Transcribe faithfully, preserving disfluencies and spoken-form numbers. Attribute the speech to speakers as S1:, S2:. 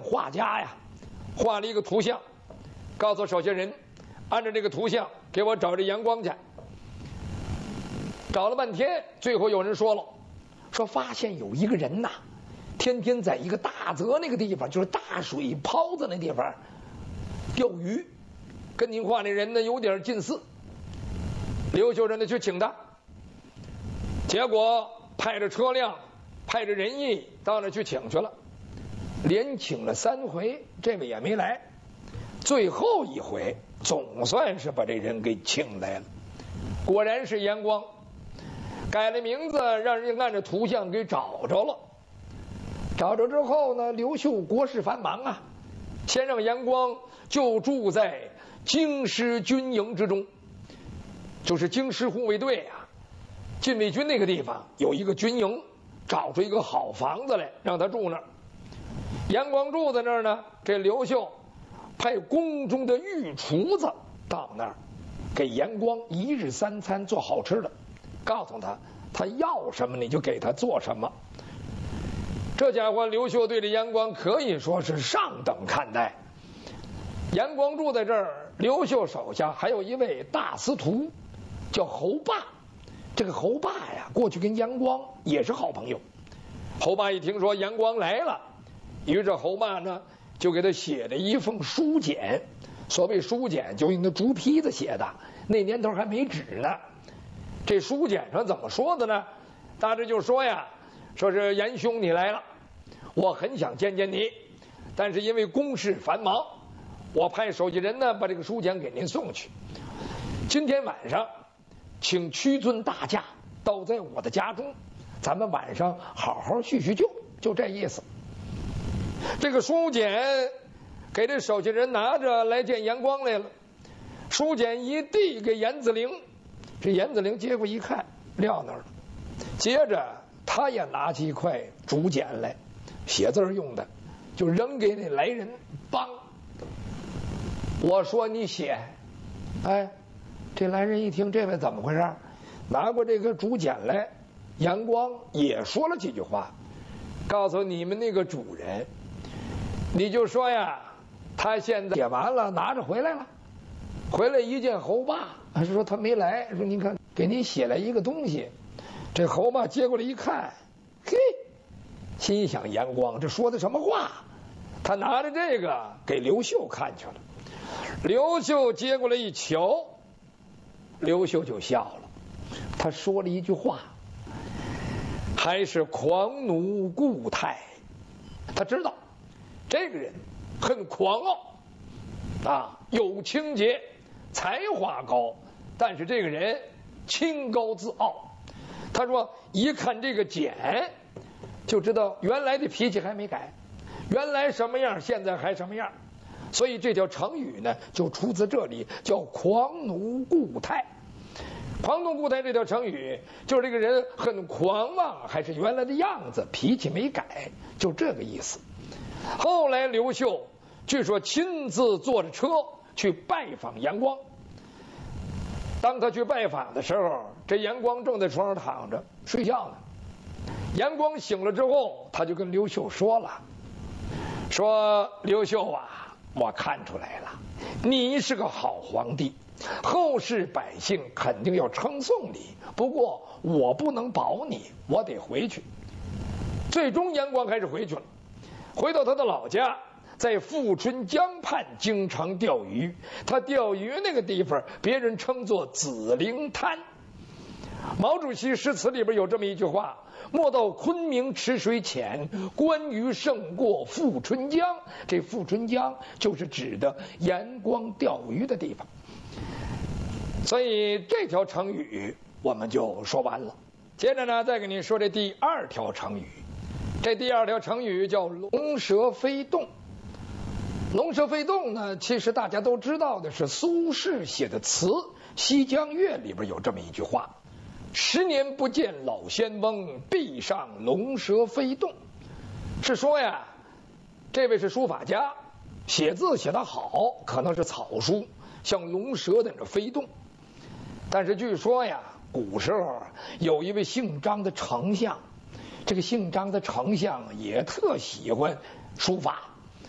S1: 画家呀，画了一个图像，告诉手下人，按照这个图像给我找这阳光去。找了半天，最后有人说了，说发现有一个人呐，天天在一个大泽那个地方，就是大水泡子那地方钓鱼，跟您画那人呢有点近似。刘秀让他去请他，结果派着车辆，派着人役到那去请去了，连请了三回，这位也没来。最后一回总算是把这人给请来了，果然是严光，改了名字，让人按着图像给找着了。找着之后呢，刘秀国事繁忙啊，先让严光就住在京师军营之中，就是京师护卫队啊，禁卫军那个地方有一个军营，找出一个好房子来让他住那儿。严光住在那儿呢，这刘秀派宫中的御厨子到那儿给严光一日三餐做好吃的，告诉他他要什么你就给他做什么。这家伙刘秀对这严光可以说是上等看待。严光住在这儿，刘秀手下还有一位大司徒叫侯霸。这个侯霸呀，过去跟严光也是好朋友。侯霸一听说严光来了，于是侯霸呢就给他写了一封书简。所谓书简，就用那竹坯子写的，那年头还没纸呢。这书简上怎么说的呢？大致就说呀，说是严兄你来了，我很想见见你，但是因为公事繁忙，我派手下人呢把这个书简给您送去。今天晚上请屈尊大驾到在我的家中，咱们晚上好好叙叙旧，就这意思。这个书简给这手下人拿着来见严光来了，书简一递给严子陵，这严子陵接过一看，撂那儿了。接着他也拿起一块竹简来，写字用的，就扔给那来人，梆！我说你写，哎，这来人一听这位怎么回事，拿过这个竹简来，严光也说了几句话，告诉你们那个主人，你就说呀，他现在写完了，拿着回来了。回来一见侯霸，说他没来，说您看给您写来一个东西。这侯霸接过来一看，嘿，心想严光这说的什么话？他拿着这个给刘秀看去了。刘秀接过来一瞧，刘秀就笑了。他说了一句话，还是狂奴固态。他知道这个人很狂傲啊，有清节，才华高，但是这个人清高自傲。他说一看这个简就知道原来的脾气还没改，原来什么样现在还什么样，所以这条成语呢就出自这里，叫狂奴固态。狂奴固态这条成语就是这个人很狂妄，还是原来的样子，脾气没改，就这个意思。后来刘秀据说亲自坐着车去拜访严光。当他去拜访的时候，这严光正在床上躺着睡觉呢。严光醒了之后，他就跟刘秀说了，说刘秀啊，我看出来了，你是个好皇帝，后世百姓肯定要称颂你，不过我不能保你，我得回去。最终严光还是回去了，回到他的老家，在富春江畔经常钓鱼。他钓鱼那个地方别人称作紫菱滩。毛主席诗词里边有这么一句话，莫道昆明池水浅，观鱼胜过富春江。这富春江就是指的严光钓鱼的地方。所以这条成语我们就说完了。接着呢，再给您说这第二条成语。这第二条成语叫龙蛇飞动。龙蛇飞动呢，其实大家都知道的是苏轼写的词《西江月》里边有这么一句话，十年不见老仙翁，壁上龙蛇飞动。是说呀，这位是书法家，写字写得好，可能是草书，像龙蛇在那飞动。但是据说呀，古时候有一位姓张的丞相，这个姓张的丞相也特喜欢书法，